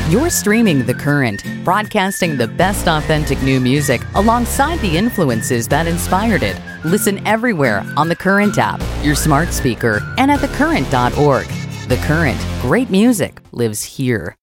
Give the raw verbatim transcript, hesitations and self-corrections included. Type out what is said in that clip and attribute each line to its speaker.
Speaker 1: You're streaming The Current, broadcasting the best authentic new music alongside the influences that inspired it. Listen everywhere on the Current app, your smart speaker, and at the current dot org. The Current, great music lives here.